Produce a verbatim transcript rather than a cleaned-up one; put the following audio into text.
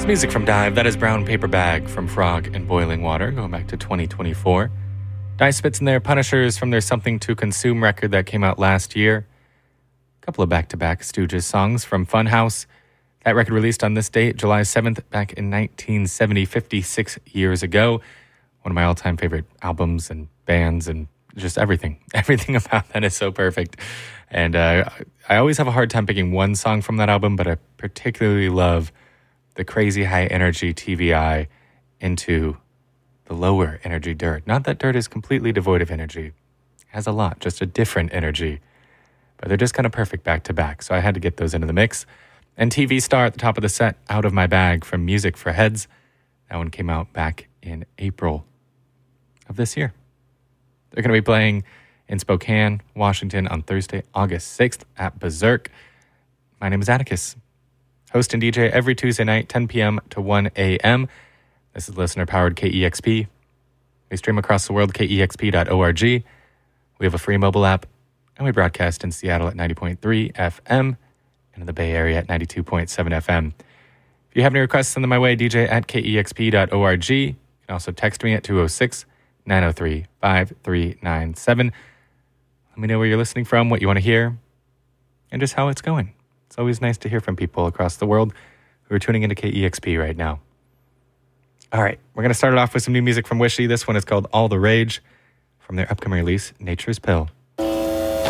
Music from Dive. That is Brown Paper Bag from Frog and Boiling Water, going back to twenty twenty-four. Dive spits in their Punishers from their Something to Consume record that came out last year. A couple of back-to-back Stooges songs from Funhouse. That record released on this date, July seventh, back in nineteen seventy, fifty-six years ago. One of my all-time favorite albums and bands and just everything. Everything about that is so perfect. And uh, I always have a hard time picking one song from that album, but I particularly love the crazy high energy T V I into the lower energy Dirt. Not that Dirt is completely devoid of energy. It has a lot, just a different energy. But they're just kind of perfect back to back. So I had to get those into the mix. And T V Star at the top of the set, Out of My Bag from Music for Heads. That one came out back in April of this year. They're going to be playing in Spokane, Washington on Thursday, August sixth at Berserk. My name is Atticus. Host and D J every Tuesday night, ten p.m. to one a.m. This is listener-powered K E X P. We stream across the world, K E X P dot org. We have a free mobile app, and we broadcast in Seattle at ninety point three F M and in the Bay Area at ninety-two point seven F M. If you have any requests, send them my way, D J at K E X P dot org. You can also text me at two oh six, nine oh three, five three nine seven. Let me know where you're listening from, what you want to hear, and just how it's going. It's always nice to hear from people across the world who are tuning into K E X P right now. All right, we're going to start it off with some new music from Wishy. This one is called All the Rage from their upcoming release, Nature's Pill.